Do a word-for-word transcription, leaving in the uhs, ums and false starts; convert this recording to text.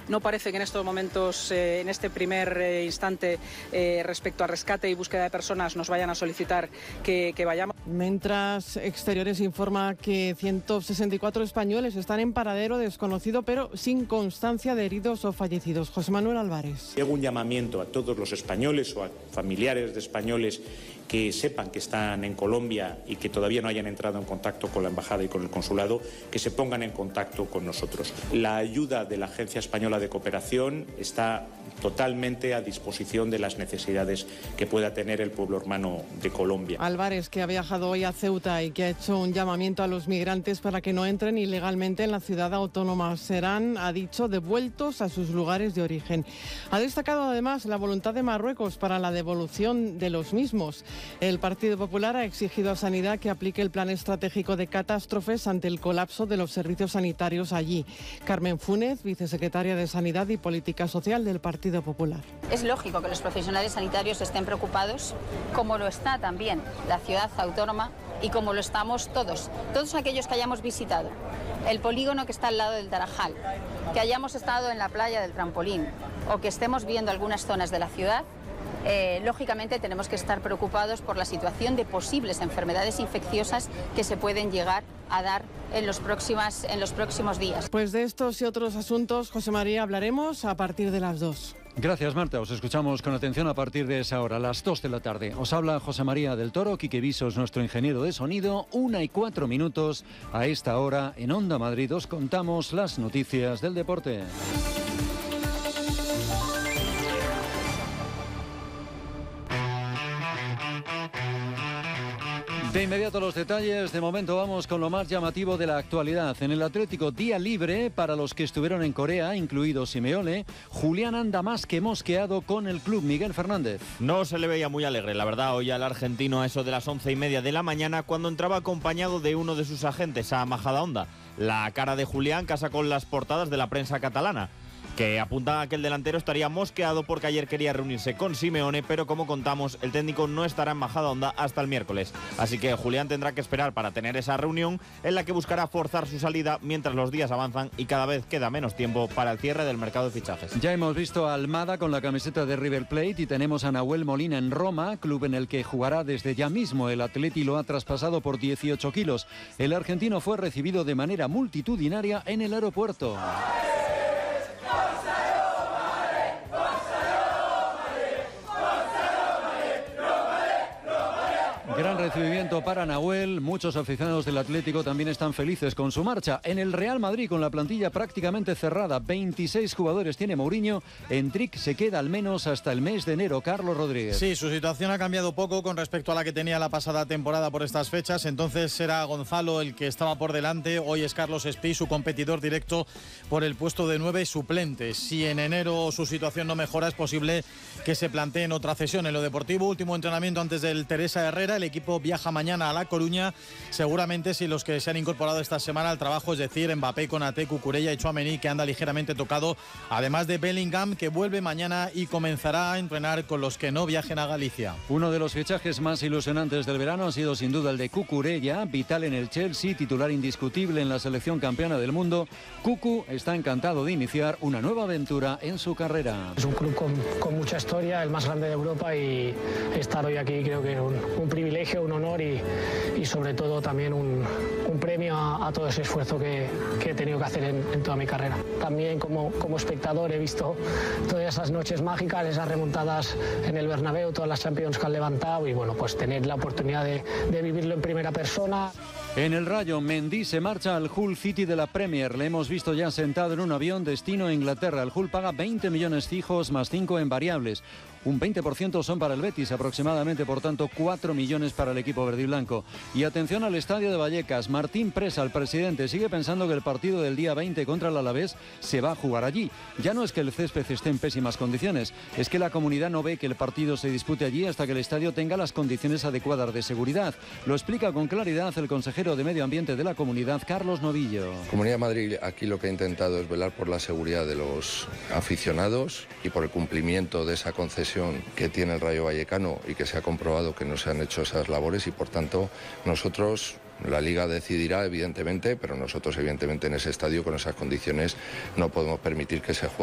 No parece que en estos momentos, eh, en este primer eh, instante, eh, respecto a rescate y búsqueda de personas, nos vayan a solicitar que, que vayamos. Mientras Exteriores informa que ciento sesenta y cuatro españoles están en paradero desconocido, pero sin constancia de heridos o fallecidos. José Manuel Álvarez. Hago un llamamiento a todos los españoles o a familiares de españoles que sepan que están en Colombia y que todavía no hayan entrado en contacto con la embajada y con el consulado, que se pongan en contacto con nosotros. La ayuda de la Agencia Española de Cooperación está totalmente a disposición de las necesidades que pueda tener el pueblo hermano de Colombia. Álvarez, que ha viajado hoy a Ceuta y que ha hecho un llamamiento a los migrantes para que no entren ilegalmente en la ciudad autónoma, serán, ha dicho, devueltos a sus lugares de origen. Ha destacado además la voluntad de Marruecos para la devolución de los mismos. El Partido Popular ha exigido a Sanidad que aplique el plan estratégico de catástrofes ante el colapso de los servicios sanitarios allí. Carmen Funes, vicesecretaria de Sanidad y Política Social del Partido Popular. Es lógico que los profesionales sanitarios estén preocupados, como lo está también la ciudad autónoma y como lo estamos todos, todos aquellos que hayamos visitado el polígono que está al lado del Tarajal, que hayamos estado en la playa del Trampolín o que estemos viendo algunas zonas de la ciudad. Eh, lógicamente tenemos que estar preocupados por la situación de posibles enfermedades infecciosas que se pueden llegar a dar en los, próximas, en los próximos días. Pues de estos y otros asuntos, José María, hablaremos a partir de las dos. Gracias, Marta. Os escuchamos con atención a partir de esa hora, las dos de la tarde. Os habla José María del Toro, Quique Visos, nuestro ingeniero de sonido. Una y cuatro minutos a esta hora en Onda Madrid. Os contamos las noticias del deporte. De inmediato los detalles. De momento vamos con lo más llamativo de la actualidad. En el Atlético, día libre para los que estuvieron en Corea, incluido Simeone. Julián anda más que mosqueado con el club. Miguel Fernández. No se le veía muy alegre, la verdad, hoy al argentino a eso de las once y media de la mañana, cuando entraba acompañado de uno de sus agentes, a Majadahonda. La cara de Julián casa con las portadas de la prensa catalana, que apunta a que el delantero estaría mosqueado porque ayer quería reunirse con Simeone, pero como contamos, el técnico no estará en Majadahonda hasta el miércoles. Así que Julián tendrá que esperar para tener esa reunión en la que buscará forzar su salida mientras los días avanzan y cada vez queda menos tiempo para el cierre del mercado de fichajes. Ya hemos visto a Almada con la camiseta de River Plate y tenemos a Nahuel Molina en Roma, club en el que jugará desde ya mismo. El Atleti lo ha traspasado por dieciocho kilos. El argentino fue recibido de manera multitudinaria en el aeropuerto. Gran recibimiento para Nahuel. Muchos aficionados del Atlético también están felices con su marcha. En el Real Madrid, con la plantilla prácticamente cerrada, veintiséis jugadores tiene Mourinho. Entric se queda al menos hasta el mes de enero. Carlos Rodríguez. Sí, su situación ha cambiado poco con respecto a la que tenía la pasada temporada por estas fechas. Entonces era Gonzalo el que estaba por delante. Hoy es Carlos Espí, su competidor directo por el puesto de nueve suplente. Si en enero su situación no mejora, es posible que se plantee en otra cesión. En lo deportivo, último entrenamiento antes del Teresa Herrera. El equipo viaja mañana a La Coruña, seguramente si los que se han incorporado esta semana al trabajo, es decir, Mbappé, Konaté, Cucurella y Tchouaméni, que anda ligeramente tocado, además de Bellingham, que vuelve mañana y comenzará a entrenar con los que no viajen a Galicia. Uno de los fichajes más ilusionantes del verano ha sido sin duda el de Cucurella, vital en el Chelsea, titular indiscutible en la selección campeona del mundo. Cucu está encantado de iniciar una nueva aventura en su carrera. Es un club con, con mucha historia, el más grande de Europa, y estar hoy aquí creo que es un, un privilegio, un honor y, y sobre todo también un, un premio a, a todo ese esfuerzo que, que he tenido que hacer en, en toda mi carrera. También como, como espectador he visto todas esas noches mágicas, esas remontadas en el Bernabéu, todas las Champions que han levantado, y bueno, pues tener la oportunidad de, de vivirlo en primera persona. En el Rayo, Mendy se marcha al Hull City de la Premier. Le hemos visto ya sentado en un avión destino a Inglaterra. El Hull paga veinte millones fijos más cinco en variables. Un veinte por ciento son para el Betis, aproximadamente, por tanto, cuatro millones para el equipo verde y blanco. Y atención al estadio de Vallecas. Martín Presa, el presidente, sigue pensando que el partido del día veinte contra el Alavés se va a jugar allí. Ya no es que el césped esté en pésimas condiciones, es que la comunidad no ve que el partido se dispute allí hasta que el estadio tenga las condiciones adecuadas de seguridad. Lo explica con claridad el consejero de Medio Ambiente de la comunidad, Carlos Novillo. Comunidad de Madrid aquí lo que ha intentado es velar por la seguridad de los aficionados y por el cumplimiento de esa concesión que tiene el Rayo Vallecano, y que se ha comprobado que no se han hecho esas labores, y por tanto nosotros, la Liga decidirá evidentemente, pero nosotros evidentemente en ese estadio con esas condiciones no podemos permitir que se juegue